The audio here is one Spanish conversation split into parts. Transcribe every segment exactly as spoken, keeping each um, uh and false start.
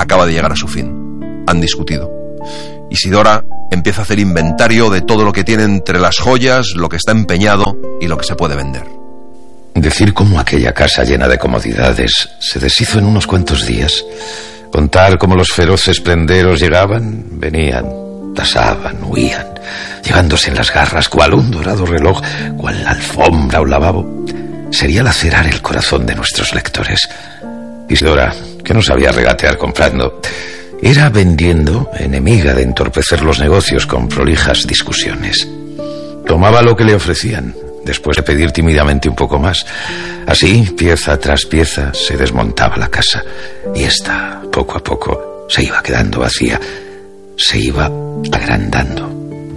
acaba de llegar a su fin. Han discutido. Isidora empieza a hacer inventario de todo lo que tiene entre las joyas, lo que está empeñado y lo que se puede vender. Decir cómo aquella casa llena de comodidades se deshizo en unos cuantos días. Contar cómo los feroces prenderos llegaban, venían, tasaban, huían, llevándose en las garras cual un dorado reloj, cual alfombra o lavabo, sería lacerar el corazón de nuestros lectores. Isidora, que no sabía regatear comprando, era vendiendo, enemiga de entorpecer los negocios con prolijas discusiones. Tomaba lo que le ofrecían, después de pedir tímidamente un poco más. Así, pieza tras pieza, se desmontaba la casa. Y esta, poco a poco, se iba quedando vacía, se iba agrandando.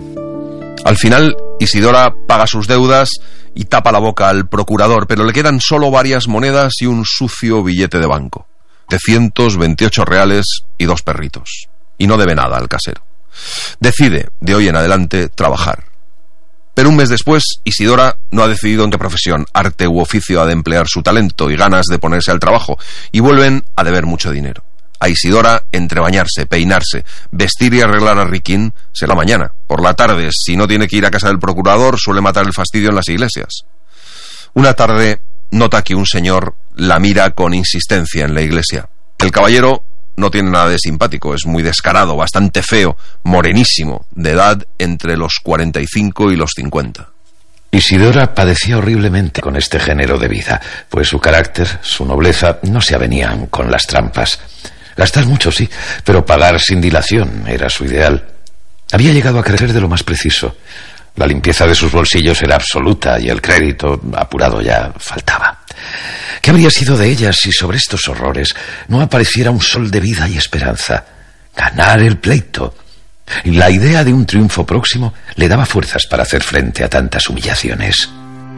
Al final, Isidora paga sus deudas y tapa la boca al procurador, pero le quedan solo varias monedas y un sucio billete de banco, de ciento veintiocho reales y dos perritos. Y no debe nada al casero. Decide, de hoy en adelante, trabajar. Pero un mes después, Isidora no ha decidido en qué profesión, arte u oficio ha de emplear su talento y ganas de ponerse al trabajo, y vuelven a deber mucho dinero. A Isidora, entre bañarse, peinarse, vestir y arreglar a Riquín, será mañana. Por la tarde, si no tiene que ir a casa del procurador, suele matar el fastidio en las iglesias. Una tarde, nota que un señor la mira con insistencia en la iglesia. El caballero no tiene nada de simpático, es muy descarado, bastante feo, morenísimo, de edad entre los cuarenta y cinco y los cincuenta. Isidora padecía horriblemente con este género de vida, pues su carácter, su nobleza, no se avenían con las trampas. Gastar mucho, sí, pero pagar sin dilación era su ideal. Había llegado a crecer de lo más preciso. La limpieza de sus bolsillos era absoluta y el crédito, apurado ya, faltaba. ¿Qué habría sido de ella si sobre estos horrores no apareciera un sol de vida y esperanza? Ganar el pleito. Y la idea de un triunfo próximo le daba fuerzas para hacer frente a tantas humillaciones.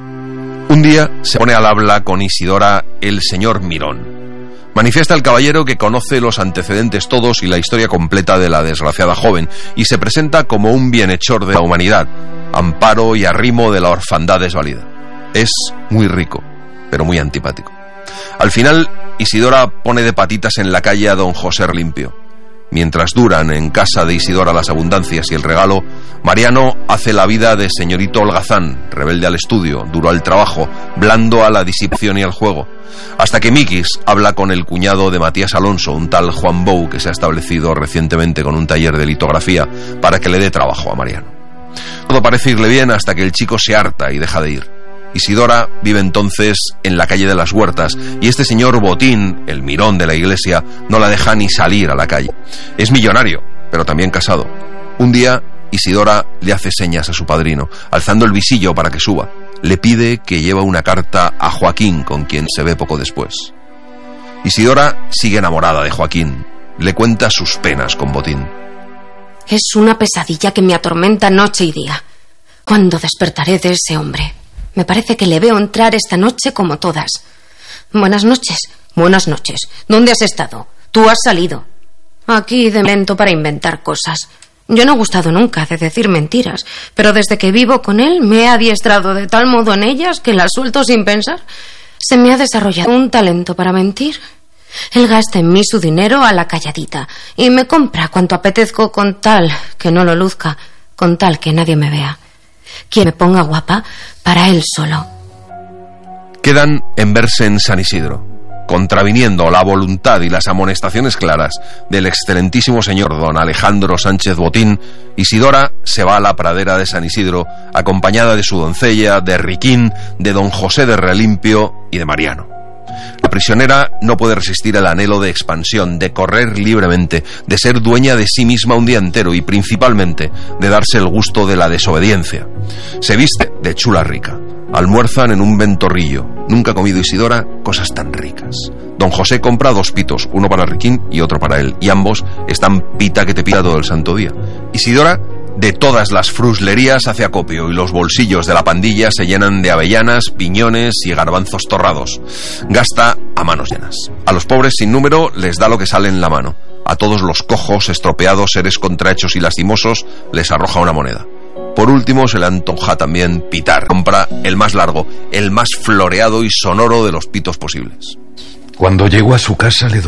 Un día se pone al habla con Isidora el señor Mirón. Manifiesta al caballero que conoce los antecedentes todos y la historia completa de la desgraciada joven y se presenta como un bienhechor de la humanidad, amparo y arrimo de la orfandad desvalida. Es muy rico, pero muy antipático. Al final, Isidora pone de patitas en la calle a don José Limpio. Mientras duran en casa de Isidora las abundancias y el regalo, Mariano hace la vida de señorito holgazán, rebelde al estudio, duro al trabajo, blando a la disipación y al juego, hasta que Miquis habla con el cuñado de Matías Alonso, un tal Juan Bou, que se ha establecido recientemente con un taller de litografía, para que le dé trabajo a Mariano. Todo parece irle bien hasta que el chico se harta y deja de ir. Isidora vive entonces en la calle de las Huertas y este señor Botín, el mirón de la iglesia, no la deja ni salir a la calle. Es millonario, pero también casado. Un día, Isidora le hace señas a su padrino, alzando el visillo para que suba. Le pide que lleve una carta a Joaquín, con quien se ve poco después. Isidora sigue enamorada de Joaquín. Le cuenta sus penas con Botín. Es una pesadilla que me atormenta noche y día. ¿Cuándo despertaré de ese hombre? Me parece que le veo entrar esta noche como todas. Buenas noches, buenas noches. ¿Dónde has estado? Tú has salido. Aquí de lento para inventar cosas. Yo no he gustado nunca de decir mentiras, pero desde que vivo con él me he adiestrado de tal modo en ellas que las suelto sin pensar. Se me ha desarrollado un talento para mentir. Él gasta en mí su dinero a la calladita y me compra cuanto apetezco con tal que no lo luzca, con tal que nadie me vea. Quien me ponga guapa para él solo. Quedan en verse en San Isidro, contraviniendo la voluntad y las amonestaciones claras del excelentísimo señor don Alejandro Sánchez Botín. Isidora se va a la pradera de San Isidro, acompañada de su doncella, de Riquín, de don José de Relimpio y de Mariano. La prisionera no puede resistir el anhelo de expansión, de correr libremente, de ser dueña de sí misma un día entero y principalmente de darse el gusto de la desobediencia. Se viste de chula rica. Almuerzan en un ventorrillo. Nunca ha comido Isidora cosas tan ricas. Don José compra dos pitos, uno para Riquín y otro para él, y ambos están pita que te pita todo el santo día. Isidora, de todas las fruslerías, hace acopio y los bolsillos de la pandilla se llenan de avellanas, piñones y garbanzos torrados. Gasta a manos llenas. A los pobres sin número les da lo que sale en la mano. A todos los cojos, estropeados, seres contrahechos y lastimosos les arroja una moneda. Por último se le antoja también pitar. Compra el más largo, el más floreado y sonoro de los pitos posibles. Cuando llegó a su casa le